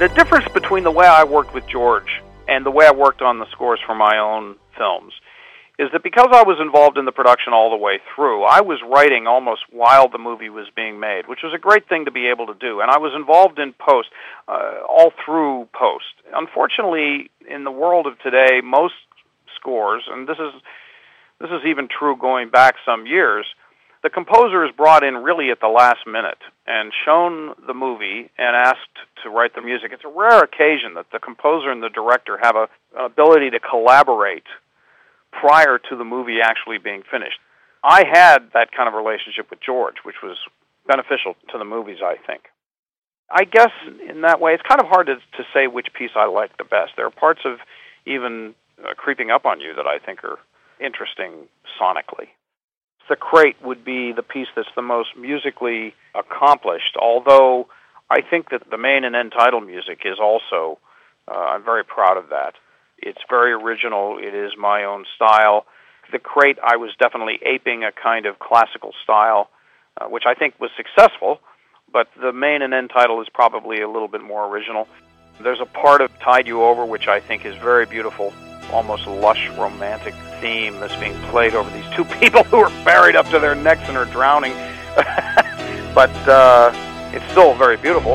The difference between the way I worked with George and the way I worked on the scores for my own films is that because I was involved in the production all the way through, I was writing almost while the movie was being made, which was a great thing to be able to do. And I was involved in post, all through post. Unfortunately, in the world of today, most scores, and this is even true going back some years, the composer is brought in really at the last minute and shown the movie and asked to write the music. It's a rare occasion that the composer and the director have an ability to collaborate prior to the movie actually being finished. I had that kind of relationship with George, which was beneficial to the movies, I think. I guess in that way, it's kind of hard to say which piece I like the best. There are parts of even Creeping Up on You that I think are interesting sonically. The Crate would be the piece that's the most musically accomplished, although I think that the main and end title music is also, I'm very proud of that. It's very original. It is my own style. The Crate, I was definitely aping a kind of classical style, which I think was successful, but the main and end title is probably a little bit more original. There's a part of Tide You Over which I think is very beautiful, almost lush, romantic theme that's being played over these two people who are buried up to their necks and are drowning. But it's still very beautiful.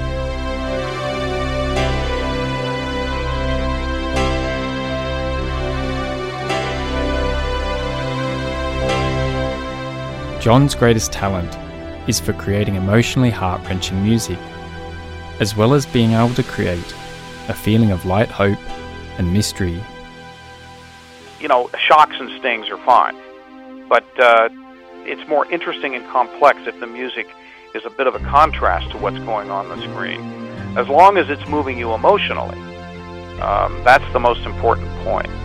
John's greatest talent is for creating emotionally heart-wrenching music, as well as being able to create a feeling of light hope and mystery. You know, shocks and stings are fine, but it's more interesting and complex if the music is a bit of a contrast to what's going on the screen. As long as it's moving you emotionally, that's the most important point.